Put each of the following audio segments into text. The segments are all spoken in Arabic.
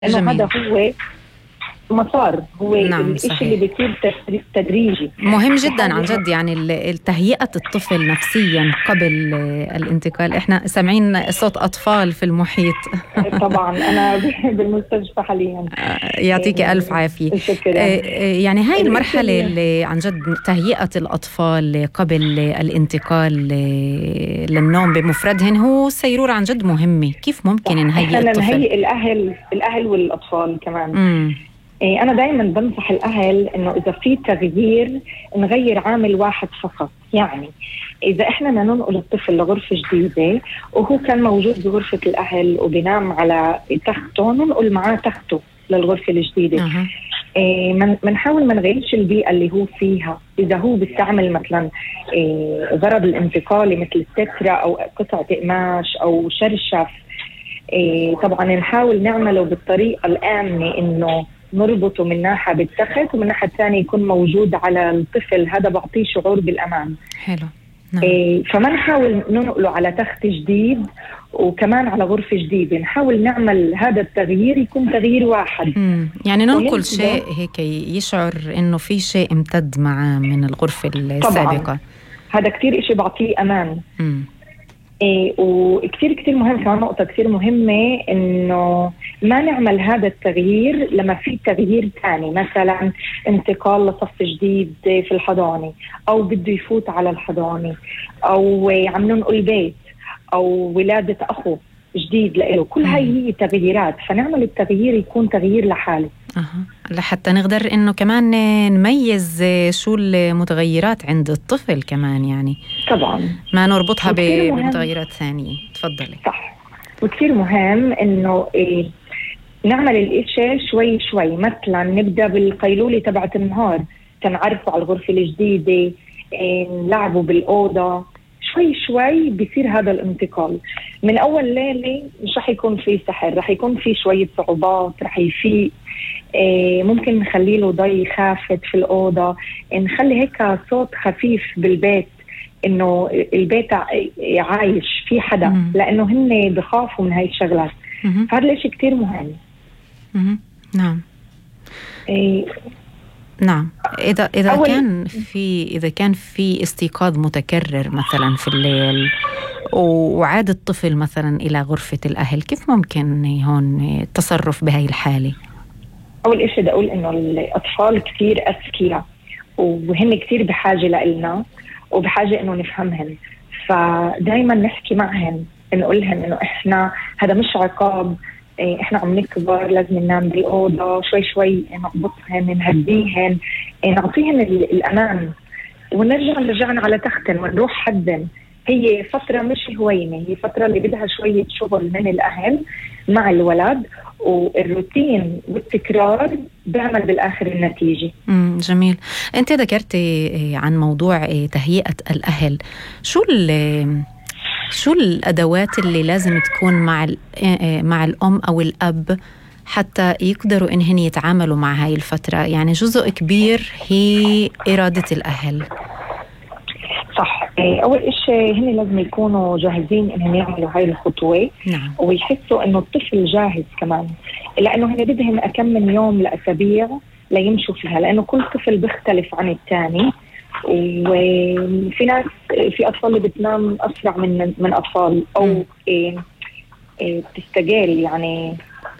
إنه هذا جميل. هو مسار، هو نعم الإشي صحيح. اللي بيصير تدريجي. مهم جدا عن نحاول جد، يعني تهيئة الطفل نفسيا قبل الانتقال. احنا سامعين صوت أطفال في المحيط. طبعا أنا بالمستشفى حاليا. يعطيك ألف عافية. شكرا. يعني هاي الإشي المرحلة اللي عن جد تهيئة الأطفال قبل الانتقال للنوم بمفردهن هو سيرورة عن جد مهمة. كيف ممكن صح، نهيئ احنا بدنا الطفل؟ نهيئ الأهل والأطفال كمان. امم أنا دايما بنصح الأهل إنه إذا في تغيير نغير عامل واحد فقط. يعني إذا إحنا بدنا ننقل الطفل لغرفة جديدة وهو كان موجود بغرفة الأهل وبنام على تخته، ننقل معاه تخته للغرفة الجديدة. منحاول ما نغيرش البيئة اللي هو فيها. إذا هو بيستعمل مثلا غرض الانتقالي مثل سترة أو قطعة قماش أو شرشف، طبعا نحاول نعمله بالطريقة الآمنة، إنه نربطه من ناحية بالتخت ومن ناحية الثانية يكون موجود على الطفل. هذا بعطيه شعور بالأمان. حلو. نعم. فما نحاول ننقله على تخت جديد وكمان على غرفة جديدة. نحاول نعمل هذا التغيير يكون تغيير واحد. يعني ننقل شيء هيك يشعر إنه في شيء امتد معه من الغرفة السابقة. طبعا هذا كتير إشي بعطيه أمان. وكتير مهم كمان، نقطة كتير مهمة، إنه ما نعمل هذا التغيير لما في تغيير تاني، مثلا انتقال لصف جديد في الحضانة أو بده يفوت على الحضانة أو عم ننقل بيت أو ولادة أخو جديد له. كل هاي هي تغييرات، فنعمل التغيير يكون تغيير لحاله لحتى نقدر إنه كمان نميز شو المتغيرات عند الطفل كمان، يعني طبعا ما نربطها بمتغيرات ثانية. تفضلي. صح. وكثير مهم إنه نعمل الإشي شوي شوي. مثلا نبدأ بالقيلولة تبعت النهار، تنعرفوا على الغرفة الجديدة، نلعبوا بالأوضة شوي شوي. بيصير هذا الانتقال من أول ليلة مش رح يكون في سحر، رح يكون في شوية صعوبات، رح يفيق. ممكن نخلي له ضي خافت في الأوضة، نخلي هيك صوت خفيف بالبيت إنه البيت عايش في حدا، لأنه هن بخافوا من هاي الشغلات. فهذا الشيء كتير مهم. نعم. نعم. إذا كان في استيقاظ متكرر مثلا في الليل وعاد الطفل مثلا إلى غرفة الأهل، كيف ممكن هون التصرف بهاي الحالة؟ أول إشي بدي أقول إنه الأطفال كتير أذكياء وهن كتير بحاجة لإلنا وبحاجة إنه نفهمهن. فدايما نحكي معهن، نقولهن إنه إحنا هذا مش عقاب، إحنا عم نكبر، لازم ننام بالأوضة. شوي شوي نقبطهن، نهديهن، نعطيهن الأمان ونرجعن على تختن ونروح حدن. هي فترة مش هوينة، هي فترة اللي بدها شوية شغل من الأهل مع الولد، والروتين والتكرار بيعمل بالآخر النتيجة. جميل. أنت ذكرتي عن موضوع تهيئة الأهل. شو الأدوات اللي لازم تكون مع الأم أو الأب حتى يقدروا إنهن يتعاملوا مع هاي الفترة؟ يعني جزء كبير هي إرادة الأهل. صح. أول إشي هن لازم يكونوا جاهزين إنهم يعملوا هاي الخطوة. نعم. ويحسوا إنه الطفل جاهز كمان، لأنه هن بدهم أكم من يوم لأسابيع ليمشوا فيها، لأنه كل طفل بيختلف عن الثاني. وفي ناس، في أطفال اللي بتنام أسرع من أطفال، أو بتستقل، يعني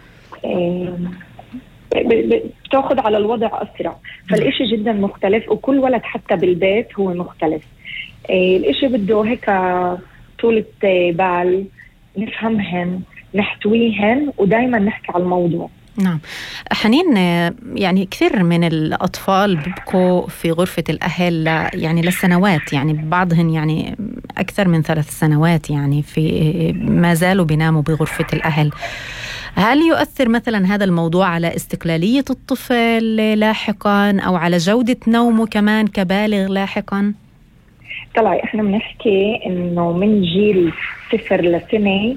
بتاخد على الوضع أسرع. فالإشي جدا مختلف، وكل ولد حتى بالبيت هو مختلف. الإشي بده هيك طولة بال، نفهمهن، نحتويهن، ودايما نحكي على الموضوع. نعم. حنين، يعني كثير من الأطفال بيبقوا في غرفة الأهل يعني لسنوات، يعني بعضهم يعني أكثر من 3 سنوات، يعني ما زالوا بيناموا بغرفة الأهل. هل يؤثر مثلا هذا الموضوع على استقلالية الطفل لاحقا أو على جودة نومه كمان كبالغ لاحقا؟ طلع احنا بنحكي انه من جيل 0 لسنة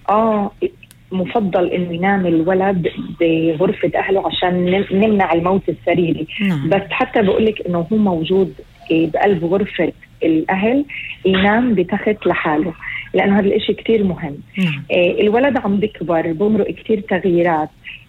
مفضل انه ينام الولد بغرفة اهله عشان نمنع الموت السريري. بس حتى بقولك انه هو موجود بقلب غرفة الأهل ينام بتخت لحاله، لأنه هذا الإشي كتير مهم. الولد عم بيكبر، بمرق كتير تغييرات،